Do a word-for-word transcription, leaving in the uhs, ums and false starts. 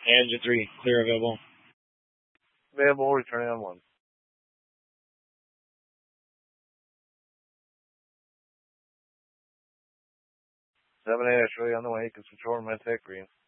Engine three, clear available. Available, returning on one. seven eight, X-ray on the way, can switch over my tech green.